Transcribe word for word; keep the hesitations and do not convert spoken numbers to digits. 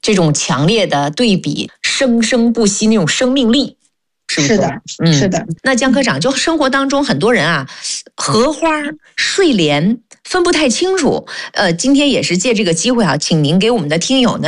这种强烈的对比，生生不息那种生命力。是, 是的，嗯，是的。 那江科长，就生活当中很多人啊，荷花、睡莲分不太清楚。呃，今天也是借这个机会啊，请您给我们的听友呢。